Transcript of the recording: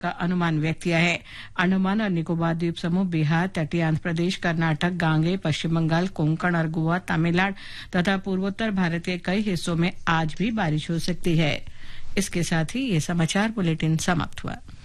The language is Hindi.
का अनुमान व्यक्त किया है। अंडमान और निकोबार द्वीप समूह, बिहार, तटीय आंध्र प्रदेश, कर्नाटक, गांगेय, पश्चिम बंगाल, कोंकण और गोवा, तमिलनाडु तथा पूर्वोत्तर भारत के कई हिस्सों में आज भी बारिश हो सकती है। इसके साथ ही ये समाचार बुलेटिन समाप्त हुआ।